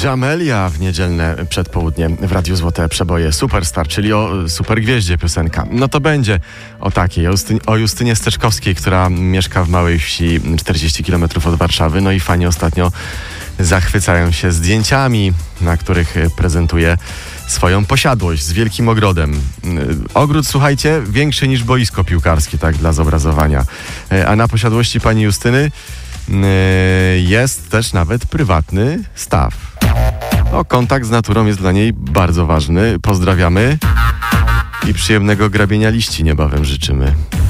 Jamelia w niedzielne przedpołudnie w Radiu Złote Przeboje Superstar, czyli o supergwieździe piosenka. No to będzie o takiej, o Justynie Steczkowskiej, która mieszka w małej wsi 40 km od Warszawy. No i fani ostatnio zachwycają się zdjęciami, na których prezentuje swoją posiadłość z wielkim ogrodem. Ogród, słuchajcie, większy niż boisko piłkarskie, tak dla zobrazowania. A na posiadłości pani Justyny jest też nawet prywatny staw. No, kontakt z naturą jest dla niej bardzo ważny. Pozdrawiamy i przyjemnego grabienia liści niebawem życzymy.